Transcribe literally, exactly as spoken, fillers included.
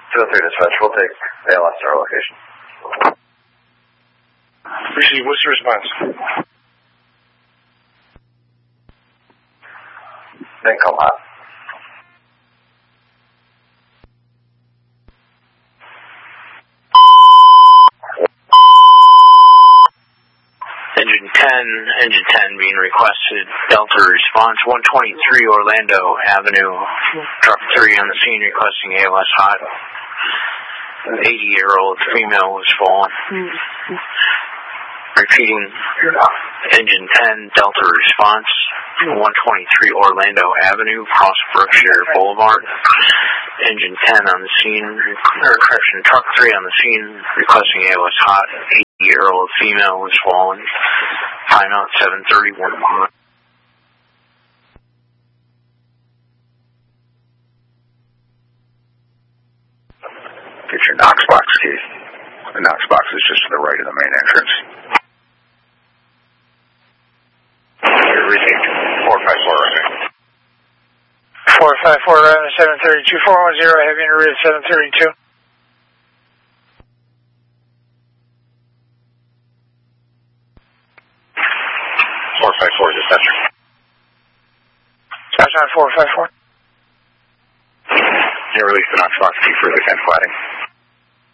two oh three dispatch, we'll take A L S to our location. Receive, what's the response? Didn't come out. Engine ten, Engine ten being requested, Delta response, one twenty-three Orlando Avenue, truck three on the scene requesting A L S hot. An eighty-year-old female was fallen. Repeating, Engine ten, Delta response, one twenty-three Orlando Avenue, across Berkshire Boulevard. Engine ten on the scene, or correction, truck three on the scene, requesting A L S hot. eighty-year-old female was fallen. Timeout seven thirty-one. Get your Knox box key. The Knox box is just to the right of the main entrance. You're received. four five four, right? four five four, right, seven thirty-two, four one zero, heavy and rear seven thirty-two. four five four, dispatcher. Dispatch on four five four. You release the Knox box key for the ten flatting.